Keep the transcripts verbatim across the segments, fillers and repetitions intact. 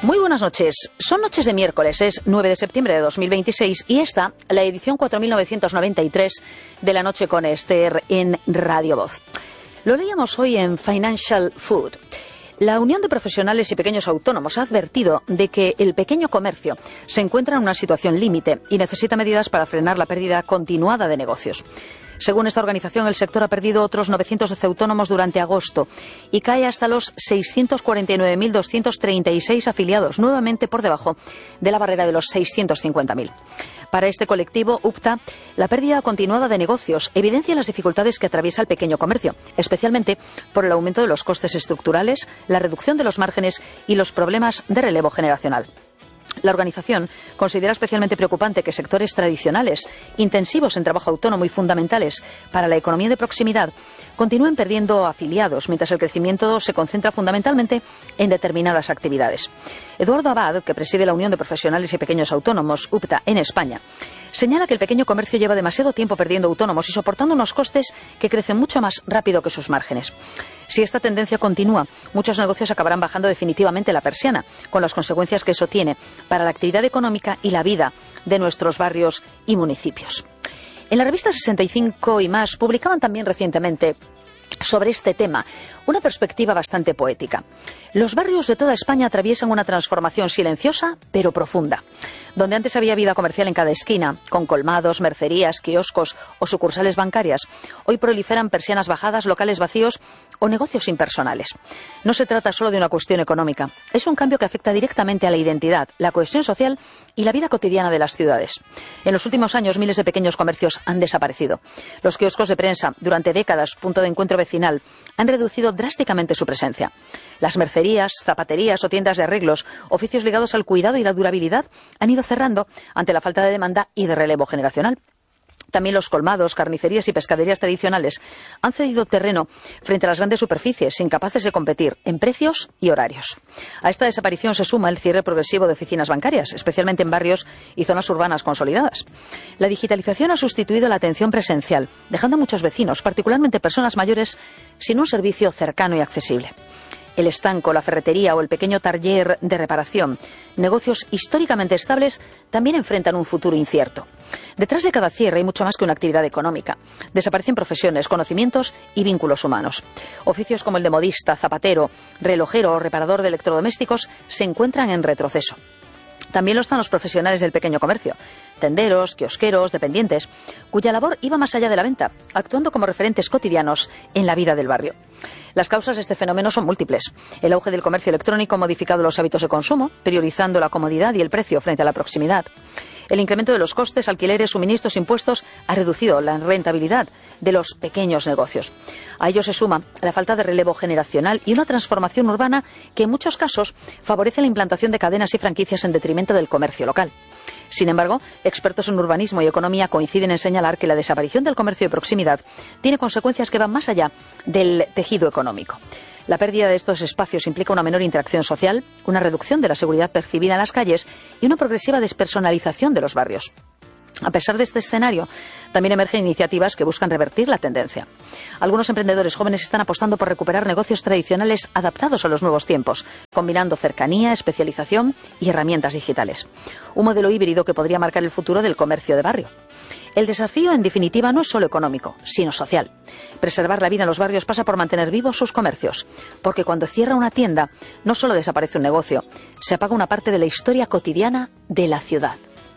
Muy buenas noches. Son noches de miércoles, es nueve de septiembre de dos mil veintiséis y esta, la edición cuatro mil novecientos noventa y tres de La Noche con Esther en Radio Voz. Lo leíamos hoy en Financial Food. La Unión de Profesionales y Pequeños Autónomos ha advertido de que el pequeño comercio se encuentra en una situación límite y necesita medidas para frenar la pérdida continuada de negocios. Según esta organización, el sector ha perdido otros novecientos doce autónomos durante agosto y cae hasta los seiscientos cuarenta y nueve mil doscientos treinta y seis afiliados, nuevamente por debajo de la barrera de los seiscientos cincuenta mil. Para este colectivo, U P T A, la pérdida continuada de negocios evidencia las dificultades que atraviesa el pequeño comercio, especialmente por el aumento de los costes estructurales, la reducción de los márgenes y los problemas de relevo generacional. La organización considera especialmente preocupante que sectores tradicionales, intensivos en trabajo autónomo y fundamentales para la economía de proximidad, continúen perdiendo afiliados, mientras el crecimiento se concentra fundamentalmente en determinadas actividades. Eduardo Abad, que preside la Unión de Profesionales y Pequeños Autónomos, U P T A, en España, señala que el pequeño comercio lleva demasiado tiempo perdiendo autónomos y soportando unos costes que crecen mucho más rápido que sus márgenes. Si esta tendencia continúa, muchos negocios acabarán bajando definitivamente la persiana, con las consecuencias que eso tiene para la actividad económica y la vida de nuestros barrios y municipios. En la revista sesenta y cinco y más publicaban también recientemente sobre este tema una perspectiva bastante poética. Los barrios de toda España atraviesan una transformación silenciosa pero profunda. Donde antes había vida comercial en cada esquina, con colmados, mercerías, kioscos o sucursales bancarias, hoy proliferan persianas bajadas, locales vacíos o negocios impersonales. No se trata solo de una cuestión económica, es un cambio que afecta directamente a la identidad, la cohesión social y la vida cotidiana de las ciudades. En los últimos años, miles de pequeños comercios han desaparecido. Los kioscos de prensa, durante décadas punto de encuentro vecinal, han reducido drásticamente su presencia. Las mercerías, zapaterías o tiendas de arreglos, oficios ligados al cuidado y la durabilidad, han ido cerrando ante la falta de demanda y de relevo generacional. También los colmados, carnicerías y pescaderías tradicionales han cedido terreno frente a las grandes superficies, incapaces de competir en precios y horarios. A esta desaparición se suma el cierre progresivo de oficinas bancarias, especialmente en barrios y zonas urbanas consolidadas. La digitalización ha sustituido la atención presencial, dejando a muchos vecinos, particularmente personas mayores, sin un servicio cercano y accesible. El estanco, la ferretería o el pequeño taller de reparación, negocios históricamente estables, también enfrentan un futuro incierto. Detrás de cada cierre hay mucho más que una actividad económica. Desaparecen profesiones, conocimientos y vínculos humanos. Oficios como el de modista, zapatero, relojero o reparador de electrodomésticos se encuentran en retroceso. También lo están los profesionales del pequeño comercio, tenderos, kiosqueros, dependientes, cuya labor iba más allá de la venta, actuando como referentes cotidianos en la vida del barrio. Las causas de este fenómeno son múltiples. El auge del comercio electrónico ha modificado los hábitos de consumo, priorizando la comodidad y el precio frente a la proximidad. El incremento de los costes, alquileres, suministros, impuestos ha reducido la rentabilidad de los pequeños negocios. A ello se suma la falta de relevo generacional y una transformación urbana que en muchos casos favorece la implantación de cadenas y franquicias en detrimento del comercio local. Sin embargo, expertos en urbanismo y economía coinciden en señalar que la desaparición del comercio de proximidad tiene consecuencias que van más allá del tejido económico. La pérdida de estos espacios implica una menor interacción social, una reducción de la seguridad percibida en las calles y una progresiva despersonalización de los barrios. A pesar de este escenario, también emergen iniciativas que buscan revertir la tendencia. Algunos emprendedores jóvenes están apostando por recuperar negocios tradicionales adaptados a los nuevos tiempos, combinando cercanía, especialización y herramientas digitales. Un modelo híbrido que podría marcar el futuro del comercio de barrio. El desafío, en definitiva, no es solo económico, sino social. Preservar la vida en los barrios pasa por mantener vivos sus comercios, porque cuando cierra una tienda, no solo desaparece un negocio, se apaga una parte de la historia cotidiana de la ciudad.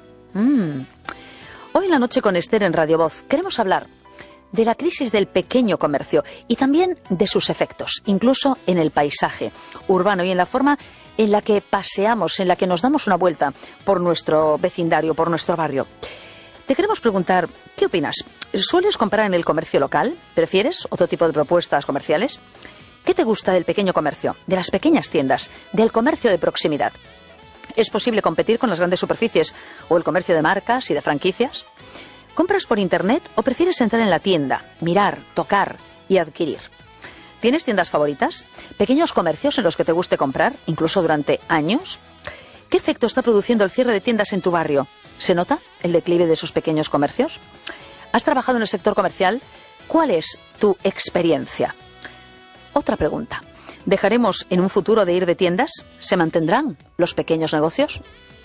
Mm. Hoy en La Noche con Esther en Radio Voz queremos hablar de la crisis del pequeño comercio y también de sus efectos, incluso en el paisaje urbano y en la forma en la que paseamos, en la que nos damos una vuelta por nuestro vecindario, por nuestro barrio. Te queremos preguntar, ¿qué opinas? ¿Sueles comprar en el comercio local? ¿Prefieres otro tipo de propuestas comerciales? ¿Qué te gusta del pequeño comercio, de las pequeñas tiendas, del comercio de proximidad? ¿Es posible competir con las grandes superficies o el comercio de marcas y de franquicias? ¿Compras por internet o prefieres entrar en la tienda, mirar, tocar y adquirir? ¿Tienes tiendas favoritas? ¿Pequeños comercios en los que te guste comprar, incluso durante años? ¿Qué efecto está produciendo el cierre de tiendas en tu barrio? ¿Se nota el declive de esos pequeños comercios? ¿Has trabajado en el sector comercial? ¿Cuál es tu experiencia? Otra pregunta. ¿Dejaremos en un futuro de ir de tiendas? ¿Se mantendrán los pequeños negocios?